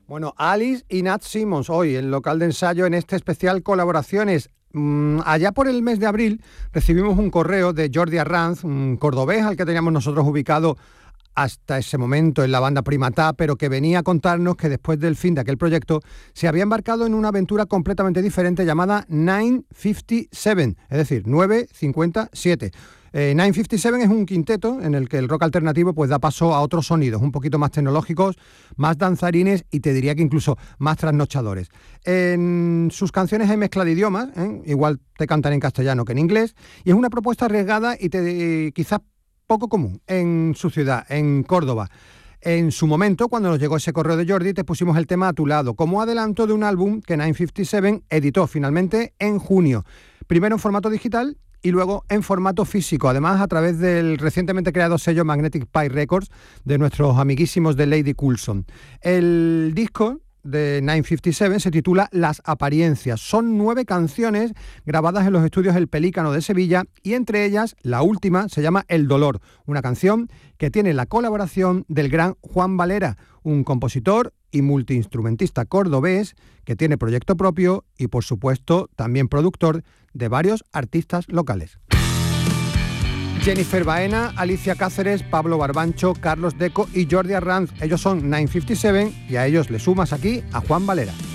Bueno, Alice y Nat Simmons hoy en local de ensayo en este especial Colaboraciones. Allá por el mes de abril recibimos un correo de Jordi Arranz, un cordobés al que teníamos nosotros ubicado hasta ese momento en la banda Primatá, pero que venía a contarnos que después del fin de aquel proyecto se había embarcado en una aventura completamente diferente llamada 957, es decir, 957. 957 es un quinteto en el que el rock alternativo pues da paso a otros sonidos, un poquito más tecnológicos, más danzarines y te diría que incluso más trasnochadores. En sus canciones hay mezcla de idiomas, igual te cantan en castellano que en inglés, y es una propuesta arriesgada y quizás poco común en su ciudad, en Córdoba. En su momento, cuando nos llegó ese correo de Jordi, te pusimos el tema a tu lado, como adelanto de un álbum que 957 editó finalmente en junio. Primero en formato digital y luego en formato físico, además a través del recientemente creado sello Magnetic Pie Records de nuestros amiguísimos de Lady Coulson. El disco de 957 se titula Las Apariencias. Son 9 canciones grabadas en los estudios El Pelícano de Sevilla y entre ellas la última se llama El Dolor, una canción que tiene la colaboración del gran Juan Valera, un compositor y multiinstrumentista cordobés que tiene proyecto propio y por supuesto también productor de varios artistas locales. Jennifer Baena, Alicia Cáceres, Pablo Barbancho, Carlos Deco y Jordi Arranz. Ellos son 957 y a ellos le sumas aquí a Juan Valera.